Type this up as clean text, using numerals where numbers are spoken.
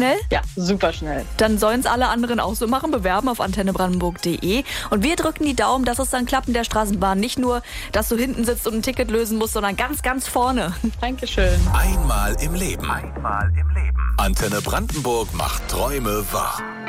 schnell? Ja, super schnell. Dann sollen es alle anderen auch so machen. Bewerben auf antennebrandenburg.de. Und wir drücken die Daumen, dass es dann klappt in der Straßenbahn. Nicht nur, dass du hinten sitzt und ein Ticket lösen musst, sondern ganz, ganz vorne. Dankeschön. Einmal im Leben. Antenne Brandenburg macht Träume wahr.